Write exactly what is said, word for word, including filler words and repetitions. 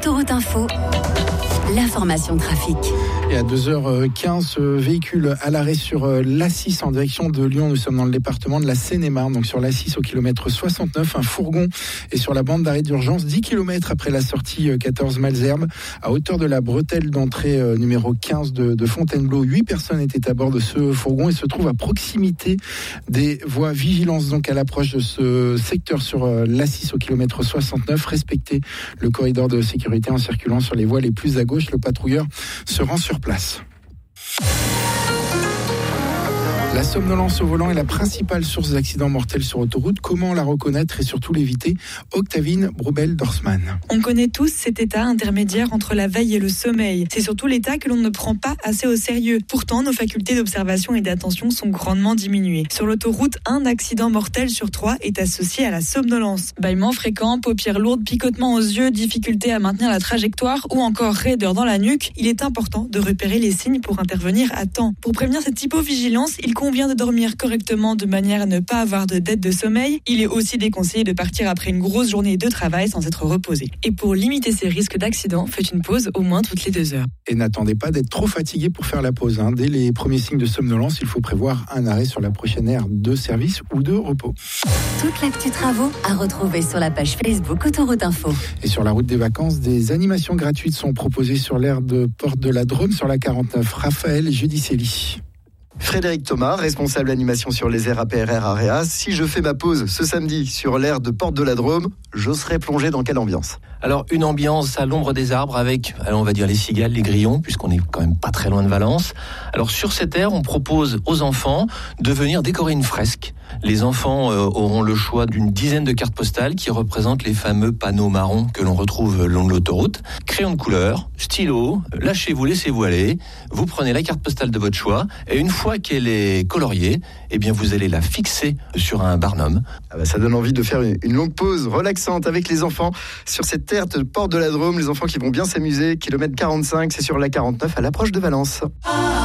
Autoroute Info, l'information trafic. Et à deux heures quinze, véhicule à l'arrêt sur l'A six en direction de Lyon. Nous sommes dans le département de la Seine-et-Marne, donc sur l'A six au kilomètre soixante-neuf. Un fourgon est sur la bande d'arrêt d'urgence, dix kilomètres après la sortie quatorze Malesherbes, à hauteur de la bretelle d'entrée numéro quinze de, de Fontainebleau. Huit personnes étaient à bord de ce fourgon et se trouvent à proximité des voies vigilance, donc à l'approche de ce secteur sur l'A six au kilomètre soixante-neuf. Respectez le corridor de sécurité en circulant sur les voies les plus à gauche. Le patrouilleur se rend sur place. La somnolence au volant est la principale source d'accidents mortels sur autoroute. Comment la reconnaître et surtout l'éviter ? Octavine Broubel-Dorsman. On connaît tous cet état intermédiaire entre la veille et le sommeil. C'est surtout l'état que l'on ne prend pas assez au sérieux. Pourtant, nos facultés d'observation et d'attention sont grandement diminuées. Sur l'autoroute, un accident mortel sur trois est associé à la somnolence. Bâillements fréquents, paupières lourdes, picotements aux yeux, difficulté à maintenir la trajectoire ou encore raideur dans la nuque. Il est important de repérer les signes pour intervenir à temps. Pour prévenir cette hypovigilance, il convient de dormir correctement de manière à ne pas avoir de dette de sommeil. Il est aussi déconseillé de partir après une grosse journée de travail sans être reposé. Et pour limiter ces risques d'accident, faites une pause au moins toutes les deux heures. Et n'attendez pas d'être trop fatigué pour faire la pause. Hein. Dès les premiers signes de somnolence, il faut prévoir un arrêt sur la prochaine aire de service ou de repos. Toute l'actu travaux à retrouver sur la page Facebook Autoroute Info. Et sur la route des vacances, des animations gratuites sont proposées sur l'aire de Porte de la Drôme sur la quarante-neuf. Raphaël Judicelli. Frédéric Thomas, responsable animation sur les aires A P R R Areas. Si je fais ma pause ce samedi sur l'aire de Porte de la Drôme, je serai plongé dans quelle ambiance ? Alors, une ambiance à l'ombre des arbres avec, alors on va dire les cigales, les grillons, puisqu'on est quand même pas très loin de Valence. Alors, sur cette aire, on propose aux enfants de venir décorer une fresque. Les enfants euh, auront le choix d'une dizaine de cartes postales qui représentent les fameux panneaux marrons que l'on retrouve le long de l'autoroute. Crayon de couleur, stylo, lâchez-vous, laissez-vous aller. Vous prenez la carte postale de votre choix et une fois qu'elle est coloriée, eh bien vous allez la fixer sur un barnum. Ah bah ça donne envie de faire une longue pause relaxante avec les enfants sur cette terre de Porte de la Drôme. Les enfants qui vont bien s'amuser. Kilomètre quarante-cinq, c'est sur la quarante-neuf à l'approche de Valence.